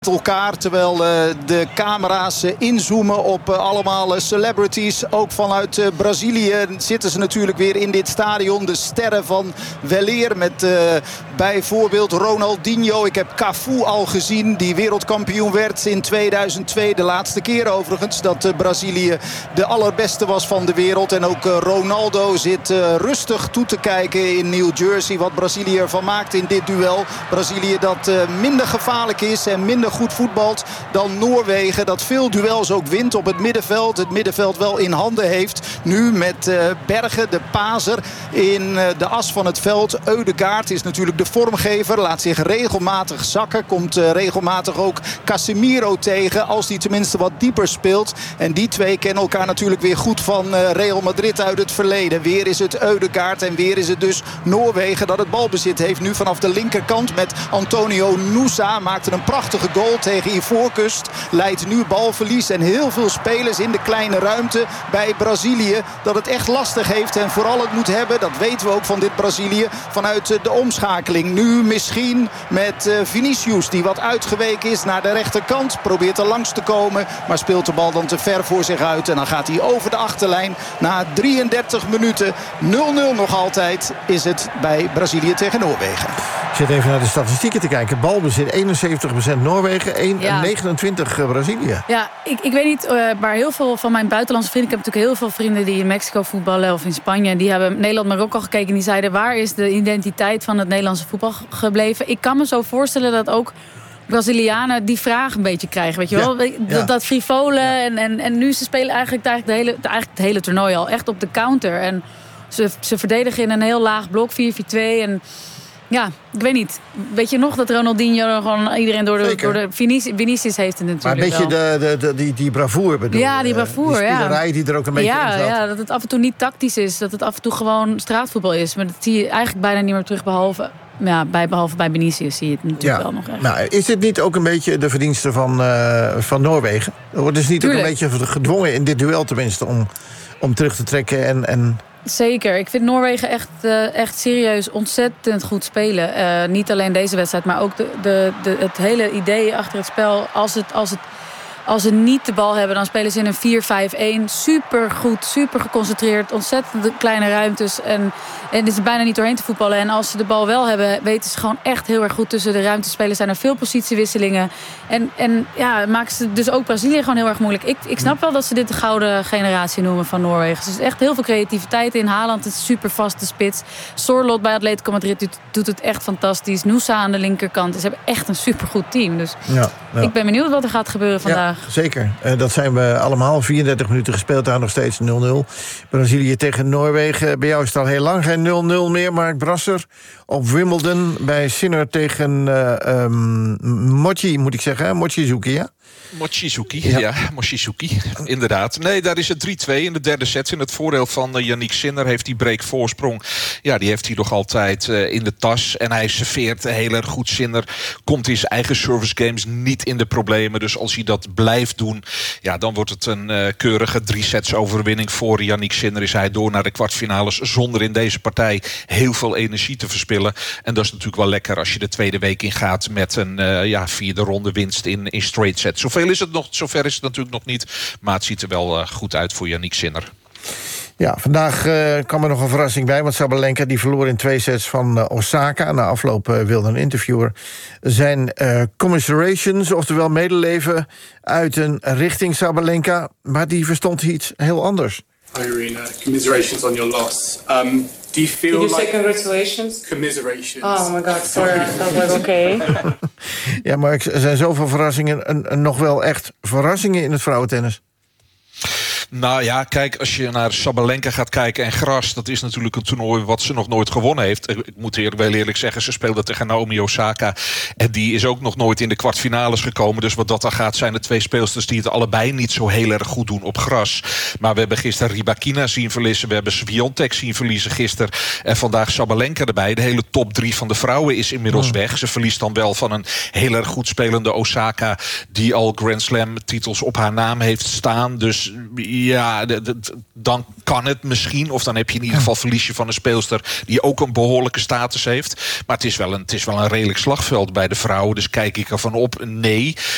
elkaar, terwijl de camera's inzoomen op allemaal celebrities. Ook vanuit Brazilië zitten ze natuurlijk weer in dit stadion. De sterren van weleer met bijvoorbeeld Ronaldinho. Ik heb Cafu al gezien, die wereldkampioen werd in 2002. De laatste keer overigens dat Brazilië de allerbeste was van de wereld. En ook Ronaldo zit rustig toe te kijken in New Jersey. Wat Brazilië ervan maakt in dit duel. Brazilië dat minder gevaarlijk is en minder goed voetbalt dan Noorwegen. Dat veel duels ook wint op het middenveld. Het middenveld wel in handen heeft. Nu met Berge, de paser, in de as van het veld. Ødegaard is natuurlijk de vormgever. Laat zich regelmatig zakken. Komt regelmatig ook Casemiro tegen. Als die tenminste wat dieper speelt. En die twee kennen elkaar natuurlijk weer goed van Real Madrid uit het verleden. Weer is het Ødegaard en weer is het dus Noorwegen dat het balbezit heeft. Nu vanaf de linkerkant met Antonio Nusa. Maakte een prachtige goal tegen Ivoorkust. Leidt nu balverlies en heel veel spelers in de kleine ruimte bij Brazilië. Dat het echt lastig heeft en vooral het moet hebben. Dat weten we ook van dit Brazilië. Vanuit de omschakeling. Nu misschien met Vinicius die wat uitgeweken is naar de rechterkant. Probeert er langs te komen. Maar speelt de bal dan te ver voor zich uit. En dan gaat hij over de achterlijn. Na 33 minuten 0-0 nog altijd is het bij Brazilië tegen Noorwegen. Ik zit even naar de statistieken te kijken. Balbezit 71% Noorwegen, 29 Brazilië. Ja, ik weet niet, maar heel veel van mijn buitenlandse vrienden... ik heb natuurlijk heel veel vrienden die in Mexico voetballen of in Spanje... en die hebben Nederland-Marokko gekeken en die zeiden... waar is de identiteit van het Nederlandse voetbal gebleven? Ik kan me zo voorstellen dat ook Brazilianen die vraag een beetje krijgen. Weet je wel? Dat frivolen en nu ze spelen eigenlijk het hele toernooi al echt op de counter. En ze verdedigen in een heel laag blok, 4-4-2 en... Ja, ik weet niet. Weet je nog dat Ronaldinho gewoon iedereen door de Vinicius heeft het natuurlijk. Maar een beetje die bravoure bedoel. Ja, die bravoure, die spelerij die er ook een beetje in zat. Ja, dat het af en toe niet tactisch is. Dat het af en toe gewoon straatvoetbal is. Maar dat zie je eigenlijk bijna niet meer terug, behalve bij Vinicius zie je het natuurlijk wel nog echt. Nou, is dit niet ook een beetje de verdienste van Noorwegen? Wordt dus niet ook een beetje gedwongen in dit duel tenminste om terug te trekken en... Zeker. Ik vind Noorwegen echt serieus ontzettend goed spelen. Niet alleen deze wedstrijd, maar ook het hele idee achter het spel. Als ze niet de bal hebben, dan spelen ze in een 4-5-1. Super goed, super geconcentreerd. Ontzettend kleine ruimtes. En het is bijna niet doorheen te voetballen. En als ze de bal wel hebben, weten ze gewoon echt heel erg goed tussen de ruimtes spelen. Zijn er veel positiewisselingen. En maken ze dus ook Brazilië gewoon heel erg moeilijk. Ik snap wel dat ze dit de gouden generatie noemen van Noorwegen. Er is echt heel veel creativiteit in. Haaland is super vaste spits. Sorloth bij Atletico Madrid doet het echt fantastisch. Nusa aan de linkerkant. Ze hebben echt een supergoed team. Dus ik ben benieuwd wat er gaat gebeuren vandaag. Ja, zeker. Dat zijn we allemaal. 34 minuten gespeeld, daar nog steeds 0-0. Brazilië tegen Noorwegen. Bij jou is het al heel lang geen 0-0 meer. Mark Brasser op Wimbledon bij Sinner tegen Mochi, moet ik zeggen. Mochizuki, ja? Mochizuki, inderdaad. Nee, daar is het 3-2 in de derde set. In het voordeel van Yannick Sinner heeft die breakvoorsprong. Ja, die heeft hij nog altijd in de tas. En hij serveert heel erg goed. Sinner komt in zijn eigen service games niet in de problemen. Dus als hij dat blijft doen, ja, dan wordt het een keurige 3-sets overwinning voor Yannick Sinner. Is hij door naar de kwartfinales zonder in deze partij heel veel energie te verspillen. En dat is natuurlijk wel lekker als je de tweede week ingaat met een vierde ronde winst in straight sets. Zover is het natuurlijk nog niet. Maar het ziet er wel goed uit voor Yannick Sinner. Ja, vandaag kwam er nog een verrassing bij. Want Sabalenka die verloor in 2 sets van Osaka. Na afloop wilde een interviewer zijn commiserations, oftewel medeleven, uiten richting Sabalenka. Maar die verstond iets heel anders. Hi Irina, commiserations on your loss. Do you feel Did you say like congratulations? commiserations? Oh my god, sorry. I felt like okay. Ja, maar er zijn zoveel verrassingen en nog wel echt verrassingen in het vrouwentennis. Nou ja, kijk, als je naar Sabalenka gaat kijken en gras, dat is natuurlijk een toernooi wat ze nog nooit gewonnen heeft. Ik moet wel eerlijk zeggen, ze speelde tegen Naomi Osaka. En die is ook nog nooit in de kwartfinales gekomen. Dus wat dat dan gaat, zijn er 2 speelsters die het allebei niet zo heel erg goed doen op gras. Maar we hebben gisteren Rybakina zien verliezen. We hebben Swiatek zien verliezen gisteren. En vandaag Sabalenka erbij. De hele top 3 van de vrouwen is inmiddels weg. Ze verliest dan wel van een heel erg goed spelende Osaka, die al Grand Slam titels op haar naam heeft staan. Dus ja, dan kan het misschien. Of dan heb je in ieder geval verliesje van een speelster die ook een behoorlijke status heeft. Maar het is wel een redelijk slagveld bij de vrouwen. Dus kijk ik ervan op? Nee.